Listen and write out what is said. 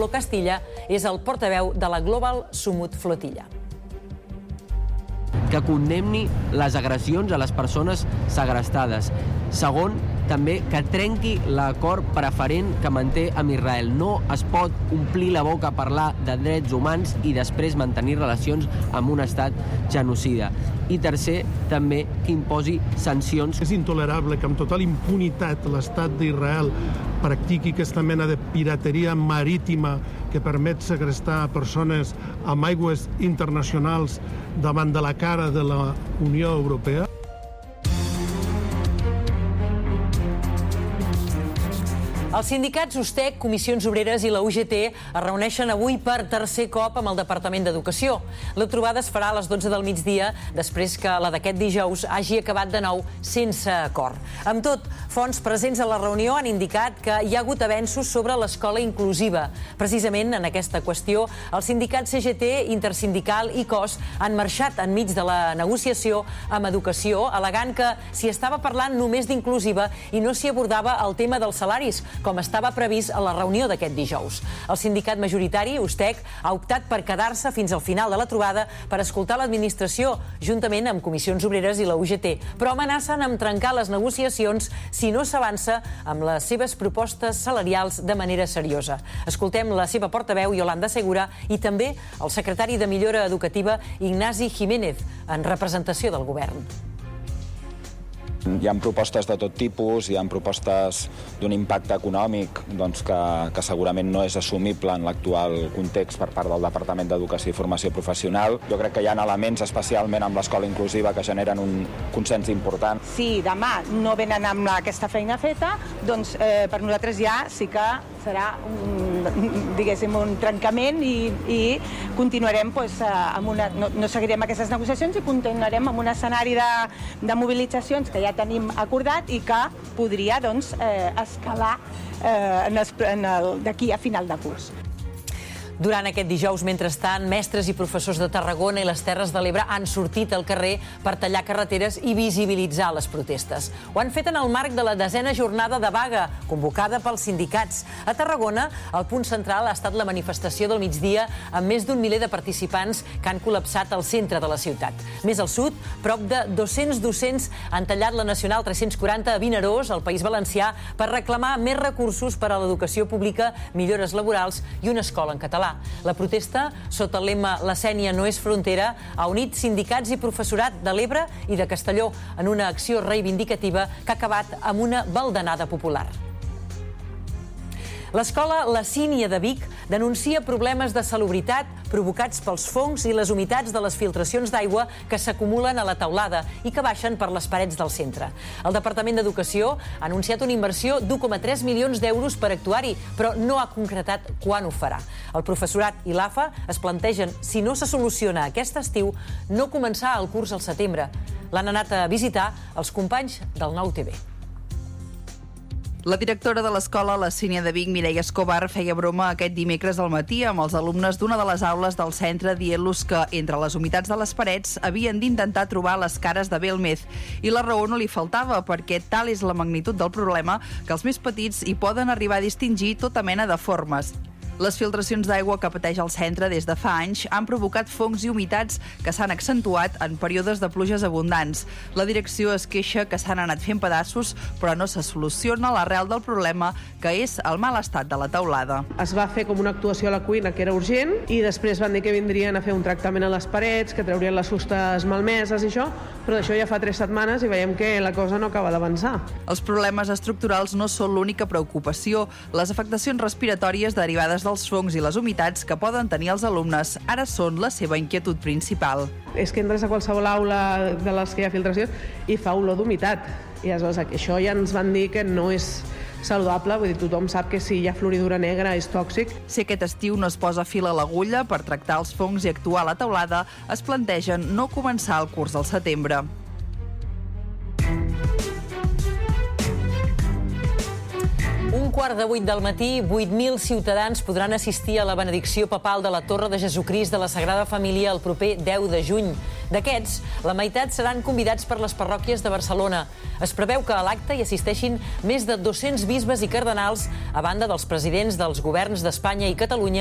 Castilla és el portaveu de la Global Sumut Flotilla. Que condemni les agressions a les persones segrestades. Segon, també que trenqui l'acord preferent que manté amb Israel. No es pot omplir la boca a parlar de drets humans i després mantenir relacions amb un estat genocida. I tercer, també que imposi sancions. És intolerable que amb total impunitat l'estat d'Israel practiqui aquesta mena de pirateria marítima que permet segrestar persones amb aigües internacionals davant de la cara de la Unió Europea. Els sindicats USTEC, Comissions Obreres i la UGT es reuneixen avui per tercer cop amb el Departament d'Educació. La trobada es farà a les 12 del migdia, després que la d'aquest dijous hagi acabat de nou sense acord. Amb tot, fonts presents a la reunió han indicat que hi ha hagut avenços sobre l'escola inclusiva. Precisament en aquesta qüestió, els sindicats CGT, Intersindical i COS han marxat enmig de la negociació amb Educació, al·legant que s'hi estava parlant només d'inclusiva i no s'hi abordava el tema dels salaris, com estava previst a la reunió d'aquest dijous. El sindicat majoritari, USTEC, ha optat per quedar-se fins al final de la trobada per escoltar l'administració, juntament amb Comissions Obreres i la UGT, però amenacen amb trencar les negociacions si no s'avança amb les seves propostes salarials de manera seriosa. Escoltem la seva portaveu, Yolanda Segura, i també el secretari de Millora Educativa, Ignasi Jiménez, en representació del govern. Hi ha propostes de tot tipus, hi ha propostes d'un impacte econòmic que segurament no és assumible en l'actual context per part del Departament d'Educació i Formació Professional. Jo crec que hi ha elements, especialment amb l'escola inclusiva, que generen un consens important. Si demà no venen amb aquesta feina feta, doncs per nosaltres ja sí que serà un trencament i continuarem no seguirem aquestes negociacions i continuarem amb un escenari de mobilitzacions que ja tenim acordat i que podria escalar d'aquí a final de curs. Durant aquest dijous, mentrestant, mestres i professors de Tarragona i les Terres de l'Ebre han sortit al carrer per tallar carreteres i visibilitzar les protestes. Ho han fet en el marc de la 10ª jornada de vaga, convocada pels sindicats. A Tarragona, el punt central ha estat la manifestació del migdia amb més d'un miler de participants que han col·lapsat al centre de la ciutat. Més al sud, prop de 200 docents han tallat la Nacional 340 a Vinaròs, al País Valencià, per reclamar més recursos per a l'educació pública, millores laborals i una escola en català. La protesta, sota el lema La Sénia no és frontera, ha unit sindicats i professorat de l'Ebre i de Castelló en una acció reivindicativa que ha acabat amb una baldanada popular. L'escola La Sínia de Vic denuncia problemes de salubritat provocats pels fongs i les humitats de les filtracions d'aigua que s'acumulen a la teulada i que baixen per les parets del centre. El Departament d'Educació ha anunciat una inversió d'1,3 milions d'euros per actuar-hi, però no ha concretat quan ho farà. El professorat i l'AFA es plantegen, si no se soluciona aquest estiu, no començar el curs al setembre. L'han anat a visitar els companys del Nou TV. La directora de l'escola La Sínia de Vic, Mireia Escobar, feia broma aquest dimecres al matí amb els alumnes d'una de les aules del centre dient-los que, entre les humitats de les parets, havien d'intentar trobar les cares de Belmez. I la raó no li faltava, perquè tal és la magnitud del problema que els més petits hi poden arribar a distingir tota mena de formes. Les filtracions d'aigua que pateix el centre des de fa anys han provocat fongs i humitats que s'han accentuat en períodes de pluges abundants. La direcció es queixa que s'han anat fent pedaços, però no se soluciona l'arrel del problema, que és el mal estat de la teulada. Es va fer com una actuació a la cuina que era urgent i després van dir que vindrien a fer un tractament a les parets, que traurien les fustes malmeses i això, però d'això ja fa 3 setmanes i veiem que la cosa no acaba d'avançar. Els problemes estructurals no són l'única preocupació. Les afectacions respiratòries derivades dels fongs i les humitats que poden tenir els alumnes ara són la seva inquietud principal. És que entres a qualsevol aula de les que hi ha filtracions i fa olor d'humitat. I aleshores això ja ens van dir que no és saludable, vull dir, tothom sap que si hi ha floridura negra és tòxic. Si aquest estiu no es posa fil a l'agulla per tractar els fongs i actuar a la teulada, es plantegen no començar el curs al setembre. Un 7:15 del matí, 8.000 ciutadans podran assistir a la benedicció papal de la Torre de Jesucrist de la Sagrada Família el proper 10 de juny. D'aquests, la meitat seran convidats per les parròquies de Barcelona. Es preveu que a l'acte hi assisteixin més de 200 bisbes i cardenals, a banda dels presidents dels governs d'Espanya i Catalunya